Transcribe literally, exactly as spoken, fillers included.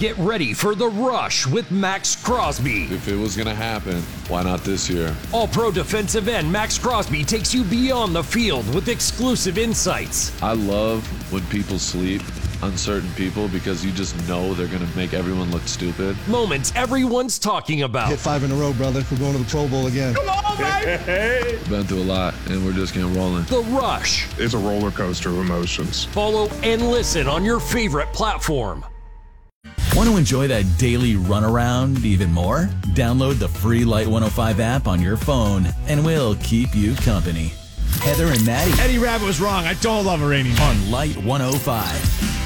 Get ready for The Rush with Max Crosby. If it was going to happen, why not this year? All-Pro defensive end Max Crosby takes you beyond the field with exclusive insights. I love when people sleep on certain people because you just know they're going to make everyone look stupid. Moments everyone's talking about. Hit five in a row, brother. We're going to the Pro Bowl again. Come on, baby! Been through a lot, and we're just getting rolling. The Rush. It's a roller coaster of emotions. Follow and listen on your favorite platform. Want to enjoy that daily runaround even more? Download the free Light one oh five app on your phone, and we'll keep you company. Heather and Maddie Eddie Rabbit was wrong. I don't love it raining. on Light one oh five.